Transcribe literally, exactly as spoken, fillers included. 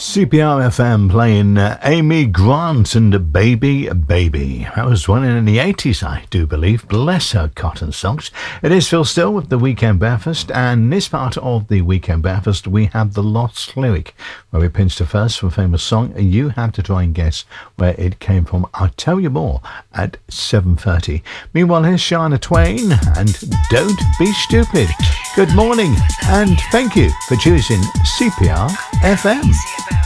C P R F M playing uh, Amy Grant and Baby Baby. That was one in the eighties, I do believe. Bless her cotton socks. It is Phil Still with the Weekend Breakfast, and this part of the Weekend Breakfast we have the Lost Lyric, where we pinched a verse from a famous song. You have to try and guess where it came from. I'll tell you more at seven thirty. Meanwhile, here's Shania Twain and Don't Be Stupid. Good morning, and thank you for choosing C P R F M.